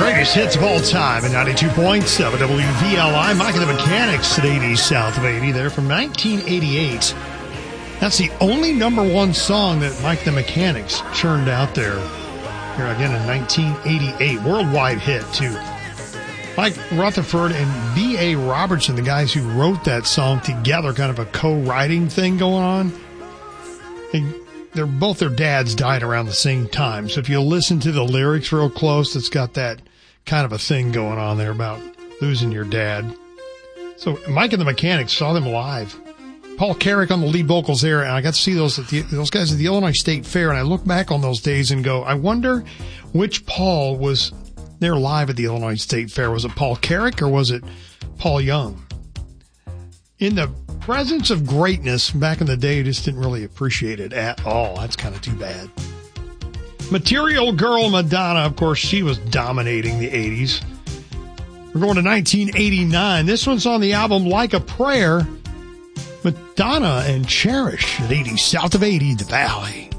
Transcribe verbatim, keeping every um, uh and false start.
Greatest hits of all time at ninety-two point seven W V L I. Mike and the Mechanics at eighty South of eighty there from nineteen eighty-eight. That's the only number one song that Mike the Mechanics churned out there. Here again in nineteen eighty-eight. Worldwide hit, too. Mike Rutherford and B A Robertson, the guys who wrote that song together, kind of a co-writing thing going on. They, they're both their dads died around the same time. So if you listen to the lyrics real close, it's got that kind of a thing going on there about losing your dad. So Mike and the Mechanics saw them live. Paul Carrick on the lead vocals there, and I got to see those at the, those guys at the Illinois State Fair, and I look back on those days and go, I wonder which Paul was there live at the Illinois State Fair. Was it Paul Carrick or was it Paul Young? In the presence of greatness back in the day, just didn't really appreciate it at all. That's kind of too bad. Material Girl Madonna, of course, she was dominating the eighties. We're going to nineteen eighty-nine. This one's on the album Like a Prayer. Madonna and Cherish at eighty South of eighty, The Valley.